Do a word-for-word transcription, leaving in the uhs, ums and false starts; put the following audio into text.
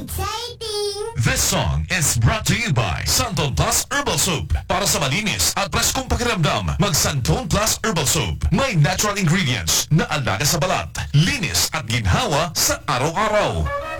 Exciting! This song is brought to you by Santon Plus Herbal Soap. Para sa malinis at preskong pakiramdam, mag Santon Plus Herbal Soap. May natural ingredients na alaga sa balat, linis at ginhawa sa araw-araw.